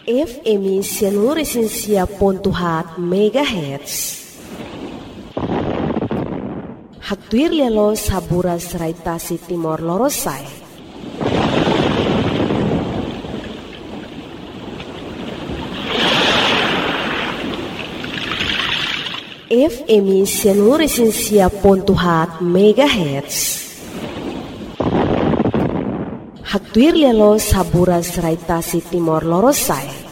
FM Sianuresinsia.hat MHz. Hatuir lelo saburas raitasi Timor Lorosai. FM Sianuresinsia.hat MHz. Hatuir lelo saburas raitasi Timor Lorosai.